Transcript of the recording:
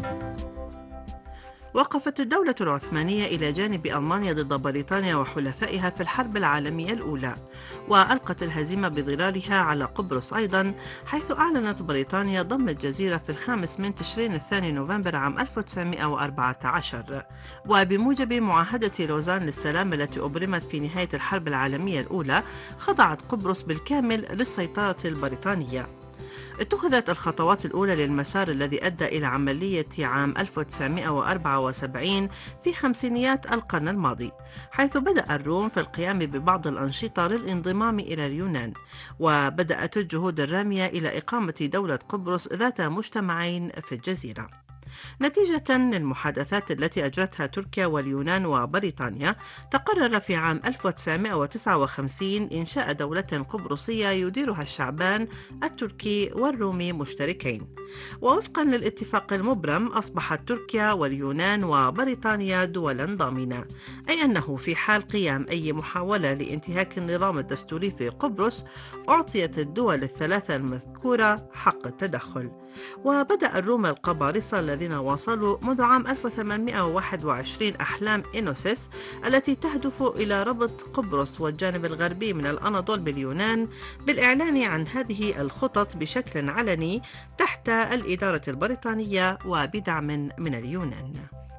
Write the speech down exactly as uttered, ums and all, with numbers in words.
وقفت الدولة العثمانية إلى جانب ألمانيا ضد بريطانيا وحلفائها في الحرب العالمية الأولى، وألقت الهزيمة بظلالها على قبرص أيضا، حيث أعلنت بريطانيا ضم الجزيرة في الخامس من تشرين الثاني نوفمبر عام ألف وتسعمائة وأربعة عشر. وبموجب معاهدة لوزان للسلام التي أبرمت في نهاية الحرب العالمية الأولى، خضعت قبرص بالكامل للسيطرة البريطانية. اتخذت الخطوات الأولى للمسار الذي أدى إلى عملية عام ألف وتسعمائة وأربعة وسبعين في خمسينيات القرن الماضي، حيث بدأ الروم في القيام ببعض الأنشطة للانضمام إلى اليونان، وبدأت الجهود الرامية إلى إقامة دولة قبرص ذات مجتمعين في الجزيرة. نتيجة للمحادثات التي أجرتها تركيا واليونان وبريطانيا، تقرر في عام ألف وتسعمائة وتسعة وخمسين إنشاء دولة قبرصية يديرها الشعبان التركي والرومي مشتركين. ووفقا للاتفاق المبرم، أصبحت تركيا واليونان وبريطانيا دولا ضامنة، أي أنه في حال قيام أي محاولة لانتهاك النظام الدستوري في قبرص، أعطيت الدول الثلاثة المذكورة حق التدخل. وبدأ الروم القبارصة الذين واصلوا منذ عام ألف وثمانمائة وواحد وعشرين أحلام إينوسيس التي تهدف إلى ربط قبرص والجانب الغربي من الأناضول باليونان، بالإعلان عن هذه الخطط بشكل علني تحت الإدارة البريطانية وبدعم من اليونان.